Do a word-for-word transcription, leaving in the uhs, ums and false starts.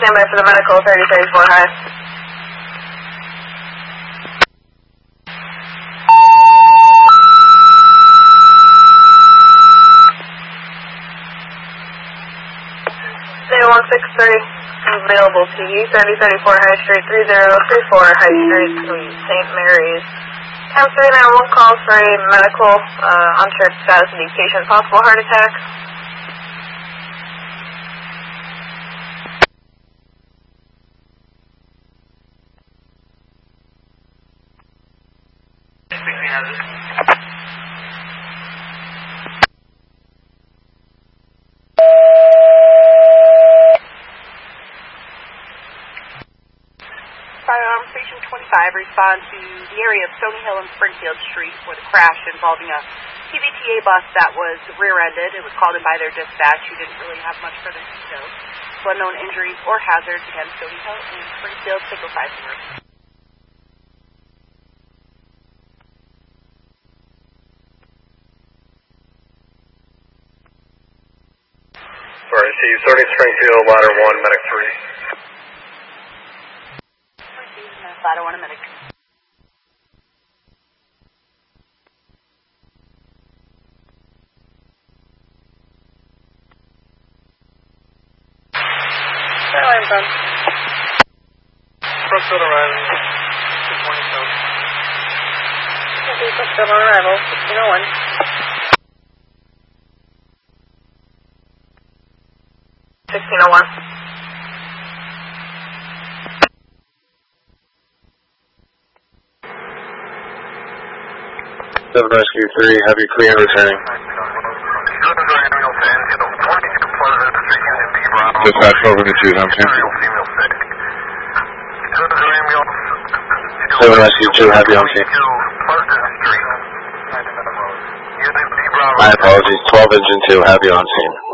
stand by for the medical, thirty thirty-four high. one six three, available T V, thirty thirty-four High Street, three zero three four High Street, Saint Mary's. Cam three nine one call for a medical, uh, unsure status of the patient, possible heart attack. Firearm Station twenty-five, respond to the area of Stony Hill and Springfield Street for the crash involving a P V T A bus that was rear-ended. It was called in by their dispatch, who didn't really have much further details. Unknown injuries or hazards. Again, Stony Hill and Springfield, signal five zero. Sorry, see you, thirty Springfield, ladder one, medic three. Ladder one, a medic. Airline's on. Brookfield arriving, six one eight seven. Okay, Brookfield on arrival, sixteen oh one. sixteen oh one. seven Rescue three, have you clear and returning. Dispatch over to two, I'm here. seven Rescue two, have you on scene. My apologies, twelve Engine two, have you on scene.